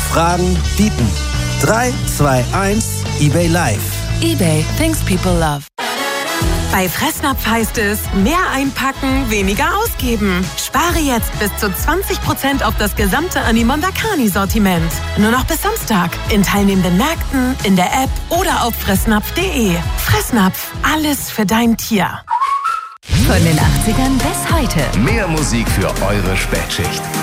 Fragen, bieten. 3, 2, 1, eBay Live. eBay, things people love. Bei Fressnapf heißt es, mehr einpacken, weniger ausgeben. Spare jetzt bis zu 20% auf das gesamte Animondakani-Sortiment. Nur noch bis Samstag. In teilnehmenden Märkten, in der App oder auf fressnapf.de. Fressnapf, alles für dein Tier. Von den 80ern bis heute. Mehr Musik für eure Spätschicht.